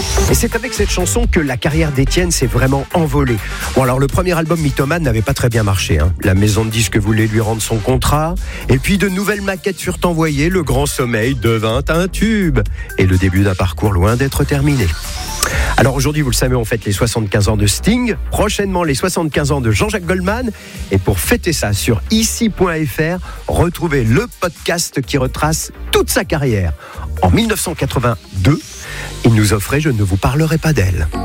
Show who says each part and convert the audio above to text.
Speaker 1: Et c'est avec cette chanson que la carrière d'Étienne s'est vraiment envolée. Bon, alors le premier album Mythomane n'avait pas très bien marché. La maison de disques voulait lui rendre son contrat. Et puis de nouvelles maquettes furent envoyées. Le Grand Sommeil devint un tube. Et le début d'un parcours loin d'être terminé. Alors aujourd'hui, vous le savez, on fête les 75 ans de Sting. Prochainement, les 75 ans de Jean-Jacques Goldman. Et pour fêter ça sur ici.fr, retrouvez le podcast qui retrace toute sa carrière. En 1982, il nous offrait « Je ne vous parlerai pas d'elle ».